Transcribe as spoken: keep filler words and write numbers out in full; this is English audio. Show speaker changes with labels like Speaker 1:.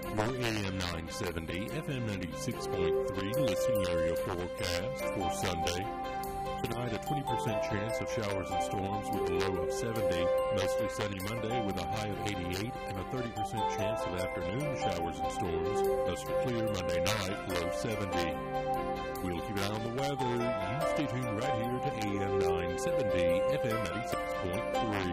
Speaker 1: Your A M nine seventy, F M ninety-six point three listening area forecast for Sunday. Tonight, a twenty percent chance of showers and storms with a low of seventy. Mostly sunny Monday with a high of eighty-eight and a thirty percent chance of afternoon showers and storms. Mostly clear Monday night, low seventy. We'll keep an eye on the weather. You stay tuned right here to A M nine seventy, F M ninety-six point three.